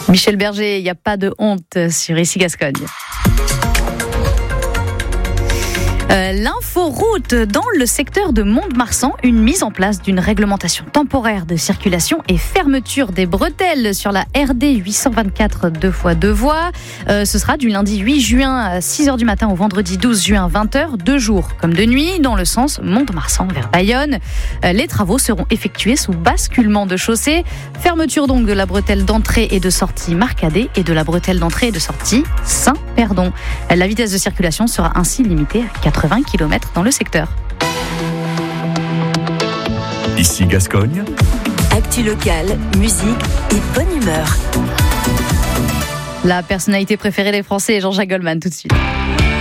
Michel Berger, il n'y a pas de honte sur Ici Gascogne. L'inforoute dans le secteur de Mont-de-Marsan, une mise en place d'une réglementation temporaire de circulation et fermeture des bretelles sur la RD 824 2x2 voies. Ce sera du lundi 8 juin à 6h du matin au vendredi 12 juin 20h, de jour comme de nuit, dans le sens Mont-de-Marsan vers Bayonne. Les travaux seront effectués sous basculement de chaussée. Fermeture donc de la bretelle d'entrée et de sortie Marcadet et de la bretelle d'entrée et de sortie Saint-Perdon. La vitesse de circulation sera ainsi limitée à 80 km dans le secteur. Ici Gascogne. Actu locale, musique et bonne humeur. La personnalité préférée des Français est Jean-Jacques Goldman tout de suite.